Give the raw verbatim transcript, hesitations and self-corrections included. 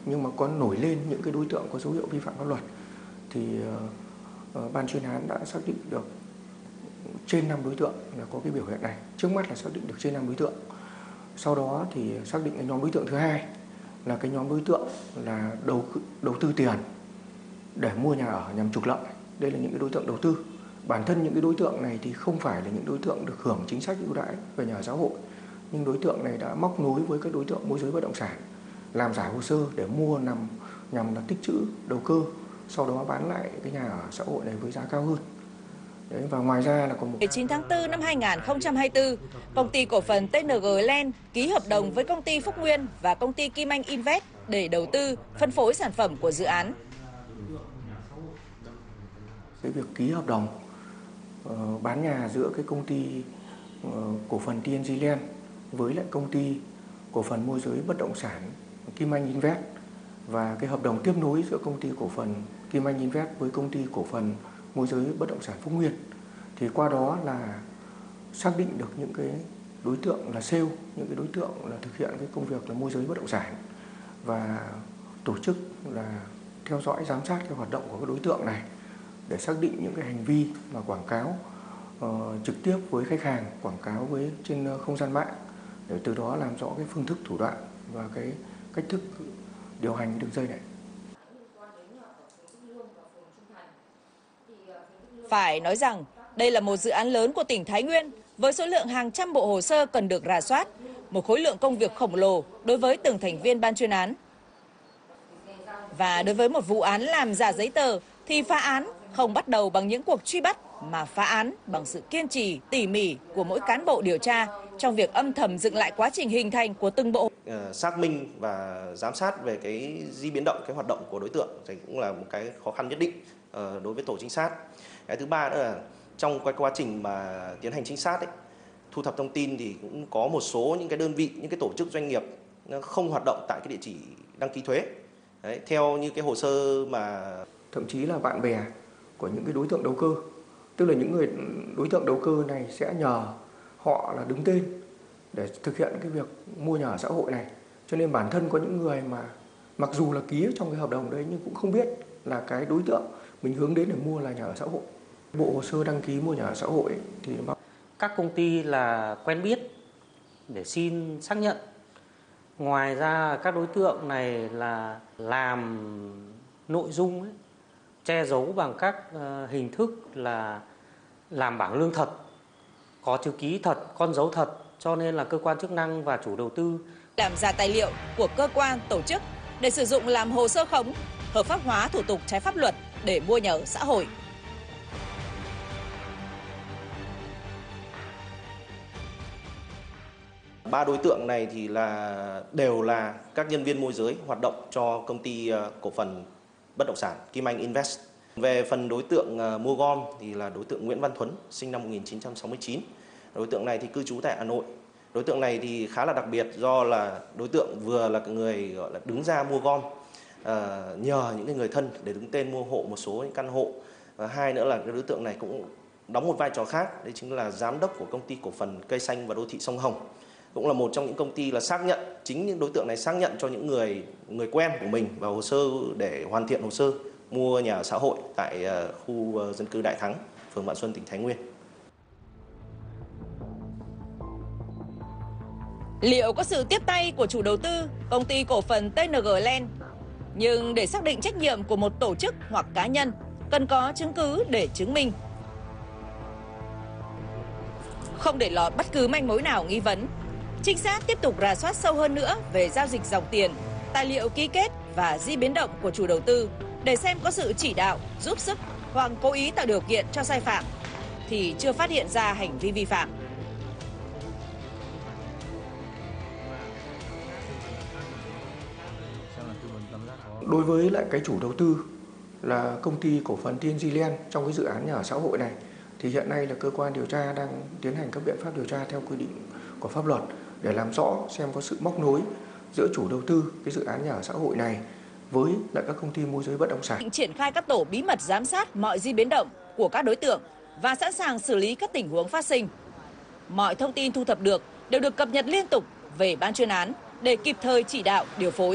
nhưng mà có nổi lên những cái đối tượng có dấu hiệu vi phạm pháp luật thì uh, uh, ban chuyên án đã xác định được trên năm đối tượng là có cái biểu hiện này. Trước mắt là xác định được trên năm đối tượng. Sau đó thì xác định cái nhóm đối tượng thứ hai là cái nhóm đối tượng là đầu đầu tư tiền để mua nhà ở nhằm trục lợi. Đây là những cái đối tượng đầu tư. Bản thân những cái đối tượng này thì không phải là những đối tượng được hưởng chính sách ưu đãi về nhà ở xã hội, nhưng đối tượng này đã móc nối với các đối tượng môi giới bất động sản, làm giả hồ sơ để mua nằm nhằm là tích trữ đầu cơ, sau đó bán lại cái nhà ở xã hội này với giá cao hơn. Đấy, và ngoài ra là còn một mười chín tháng tư năm hai nghìn không trăm hai mươi tư, công ty cổ phần tê en giê Land ký hợp đồng với công ty Phúc Nguyên và công ty Kim Anh Invest để đầu tư, phân phối sản phẩm của dự án. Cái việc ký hợp đồng uh, bán nhà giữa cái công ty uh, cổ phần tê en giê Land với lại công ty cổ phần môi giới bất động sản Kim Anh Invest và cái hợp đồng tiếp nối giữa công ty cổ phần Kim Anh Invest với công ty cổ phần môi giới bất động sản Phúc Nguyên, thì qua đó là xác định được những cái đối tượng là sale, những cái đối tượng là thực hiện cái công việc là môi giới bất động sản và tổ chức là theo dõi giám sát cái hoạt động của các đối tượng này để xác định những cái hành vi mà quảng cáo uh, trực tiếp với khách hàng, quảng cáo với trên không gian mạng để từ đó làm rõ cái phương thức thủ đoạn và cái cách thức điều hành cái đường dây này. Phải nói rằng đây là một dự án lớn của tỉnh Thái Nguyên với số lượng hàng trăm bộ hồ sơ cần được rà soát, một khối lượng công việc khổng lồ đối với từng thành viên ban chuyên án. Và đối với một vụ án làm giả giấy tờ thì phá án không bắt đầu bằng những cuộc truy bắt mà phá án bằng sự kiên trì, tỉ mỉ của mỗi cán bộ điều tra trong việc âm thầm dựng lại quá trình hình thành của từng bộ. Xác minh và giám sát về cái di biến động, cái hoạt động của đối tượng thì cũng là một cái khó khăn nhất định đối với tổ trinh sát. Cái thứ ba nữa là trong cái quá trình mà tiến hành trinh sát ấy, thu thập thông tin thì cũng có một số những cái đơn vị, những cái tổ chức doanh nghiệp nó không hoạt động tại cái địa chỉ đăng ký thuế. Đấy, theo như cái hồ sơ mà thậm chí là bạn bè của những cái đối tượng đầu cơ, tức là những người đối tượng đầu cơ này sẽ nhờ họ là đứng tên để thực hiện cái việc mua nhà ở xã hội này. Cho nên bản thân có những người mà mặc dù là ký trong cái hợp đồng đấy nhưng cũng không biết là cái đối tượng mình hướng đến để mua là nhà ở xã hội. Bộ hồ sơ đăng ký mua nhà ở xã hội thì các công ty là quen biết để xin xác nhận. Ngoài ra các đối tượng này là làm nội dung ấy, che giấu bằng các uh, hình thức là làm bảng lương thật, có chữ ký thật, con dấu thật, cho nên là cơ quan chức năng và chủ đầu tư làm giả tài liệu của cơ quan, tổ chức để sử dụng làm hồ sơ khống, hợp pháp hóa thủ tục trái pháp luật để mua nhà ở xã hội. Ba đối tượng này thì là đều là các nhân viên môi giới hoạt động cho công ty cổ phần bất động sản Kim Anh Invest. Về phần đối tượng mua gom thì là đối tượng Nguyễn Văn Thuấn, sinh năm một nghìn chín trăm sáu mươi chín. Đối tượng này thì cư trú tại Hà Nội. Đối tượng này thì khá là đặc biệt do là đối tượng vừa là người gọi là đứng ra mua gom, uh, nhờ những người thân để đứng tên mua hộ một số những căn hộ. Và hai nữa là cái đối tượng này cũng đóng một vai trò khác, đấy chính là giám đốc của công ty cổ phần Cây Xanh và Đô thị Sông Hồng. Cũng là một trong những công ty là xác nhận, chính những đối tượng này xác nhận cho những người người quen của mình vào hồ sơ để hoàn thiện hồ sơ mua nhà ở xã hội tại khu dân cư Đại Thắng, phường Vạn Xuân, tỉnh Thái Nguyên. Liệu có sự tiếp tay của chủ đầu tư, công ty cổ phần tê en giê Land? Nhưng để xác định trách nhiệm của một tổ chức hoặc cá nhân, cần có chứng cứ để chứng minh. Không để lọt bất cứ manh mối nào nghi vấn, trinh sát tiếp tục rà soát sâu hơn nữa về giao dịch dòng tiền, tài liệu ký kết và di biến động của chủ đầu tư để xem có sự chỉ đạo, giúp sức hoặc cố ý tạo điều kiện cho sai phạm, thì chưa phát hiện ra hành vi vi phạm. Đối với lại cái chủ đầu tư là công ty cổ phần tê en giê Land trong cái dự án nhà ở xã hội này thì hiện nay là cơ quan điều tra đang tiến hành các biện pháp điều tra theo quy định của pháp luật để làm rõ xem có sự móc nối giữa chủ đầu tư cái dự án nhà ở xã hội này với lại các công ty môi giới bất động sản. Triển khai các tổ bí mật giám sát mọi di biến động của các đối tượng và sẵn sàng xử lý các tình huống phát sinh. Mọi thông tin thu thập được đều được cập nhật liên tục về ban chuyên án để kịp thời chỉ đạo điều phối.